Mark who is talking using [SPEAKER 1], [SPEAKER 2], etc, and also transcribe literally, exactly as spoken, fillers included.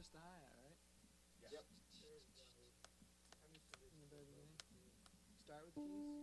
[SPEAKER 1] press the hi-hat, right?
[SPEAKER 2] Yep.
[SPEAKER 1] In the very beginning. Start with keys.